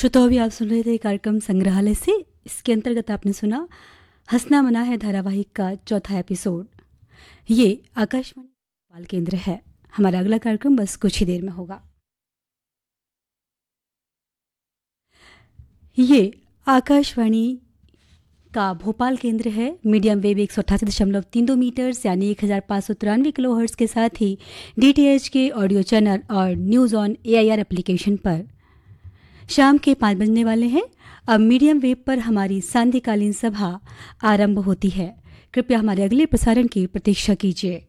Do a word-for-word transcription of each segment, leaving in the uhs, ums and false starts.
श्रोताओं, अभी आप सुन रहे थे कार्यक्रम संग्रहालय से। इसके अंतर्गत आपने सुना हंसना मना है धारावाहिक का चौथा एपिसोड। ये आकाशवाणी भोपाल केंद्र है। हमारा अगला कार्यक्रम बस कुछ ही देर में होगा। ये आकाशवाणी का भोपाल केंद्र है। मीडियम वेव एक सौ अट्ठासी दशमलव तीन दो मीटर्स यानी एक हज़ार पाँच सौ तिरानवे किलो हर्ट्ज के साथ ही डीटीएच के ऑडियो चैनल और न्यूज़ ऑन एआईआर एप्लीकेशन पर शाम के पाँच बजने वाले हैं। अब मीडियम वेव पर हमारी सांध्यकालीन सभा आरंभ होती है। कृपया हमारे अगले प्रसारण की प्रतीक्षा कीजिए।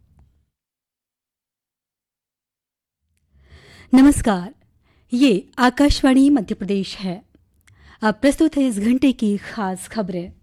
नमस्कार, ये आकाशवाणी मध्य प्रदेश है। अब प्रस्तुत है इस घंटे की खास खबरें।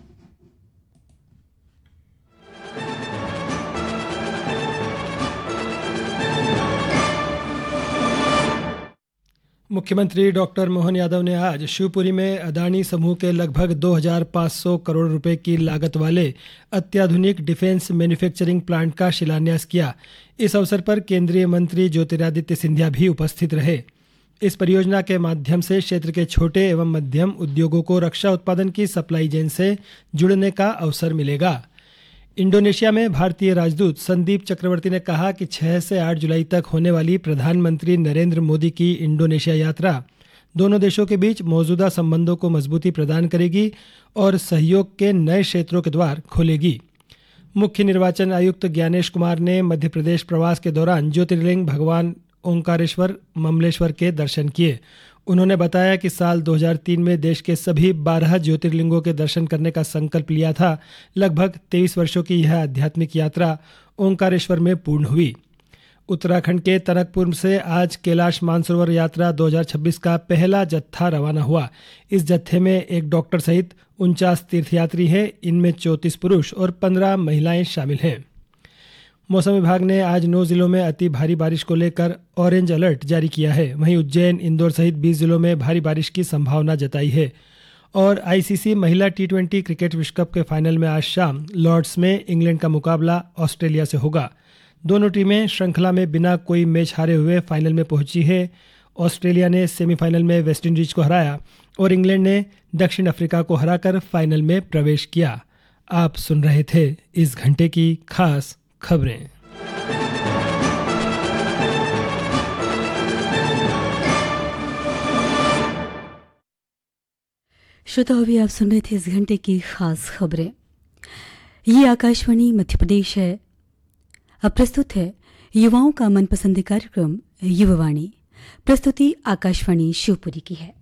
मुख्यमंत्री डॉक्टर मोहन यादव ने आज शिवपुरी में अदानी समूह के लगभग दो हज़ार पाँच सौ करोड़ रुपए की लागत वाले अत्याधुनिक डिफेंस मैन्युफैक्चरिंग प्लांट का शिलान्यास किया। इस अवसर पर केंद्रीय मंत्री ज्योतिरादित्य सिंधिया भी उपस्थित रहे। इस परियोजना के माध्यम से क्षेत्र के छोटे एवं मध्यम उद्योगों को रक्षा उत्पादन की सप्लाई चेन से जुड़ने का अवसर मिलेगा। इंडोनेशिया में भारतीय राजदूत संदीप चक्रवर्ती ने कहा कि छह से आठ जुलाई तक होने वाली प्रधानमंत्री नरेंद्र मोदी की इंडोनेशिया यात्रा दोनों देशों के बीच मौजूदा संबंधों को मजबूती प्रदान करेगी और सहयोग के नए क्षेत्रों के द्वार खोलेगी। मुख्य निर्वाचन आयुक्त ज्ञानेश कुमार ने मध्य प्रदेश प्रवास के दौरान ज्योतिर्लिंग भगवान ओंकारेश्वर ममलेश्वर के दर्शन किए। उन्होंने बताया कि साल दो हज़ार तीन में देश के सभी बारह ज्योतिर्लिंगों के दर्शन करने का संकल्प लिया था। लगभग तेईस वर्षों की यह आध्यात्मिक यात्रा ओंकारेश्वर में पूर्ण हुई। उत्तराखंड के टनकपुर से आज कैलाश मानसरोवर यात्रा दो हज़ार छब्बीस का पहला जत्था रवाना हुआ। इस जत्थे में एक डॉक्टर सहित उनचास तीर्थयात्री हैं। इनमें चौंतीस पुरुष और पंद्रह महिलाएं शामिल हैं। मौसम विभाग ने आज नौ जिलों में अति भारी बारिश को लेकर ऑरेंज अलर्ट जारी किया है। वहीं उज्जैन, इंदौर सहित बीस जिलों में भारी बारिश की संभावना जताई है। और आईसीसी महिला टी ट्वेंटी क्रिकेट विश्व कप के फाइनल में आज शाम लॉर्ड्स में इंग्लैंड का मुकाबला ऑस्ट्रेलिया से होगा। दोनों टीमें श्रृंखला में बिना कोई मैच हारे हुए फाइनल में पहुंची है। ऑस्ट्रेलिया ने सेमीफाइनल में वेस्टइंडीज को हराया और इंग्लैंड ने दक्षिण अफ्रीका को हराकर फाइनल में प्रवेश किया। आप सुन रहे थे इस घंटे की खास खबरें। श्रोताओं, अभी आप सुन रहे थे इस घंटे की खास खबरें। ये आकाशवाणी मध्य प्रदेश है। अब प्रस्तुत है युवाओं का मनपसंद कार्यक्रम युवावाणी। प्रस्तुति आकाशवाणी शिवपुरी की है।